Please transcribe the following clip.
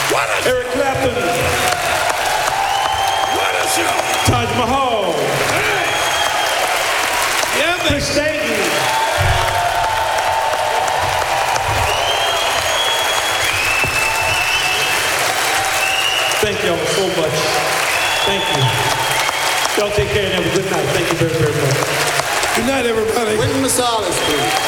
What a Eric Clapton. What a show. Taj Mahal. Hey. Yeah, baby. Chris Stayton. Thank y'all so much. Thank you. Y'all take care and have a good night. Thank you very, very much. Good night, everybody. Wynton Marsalis, please.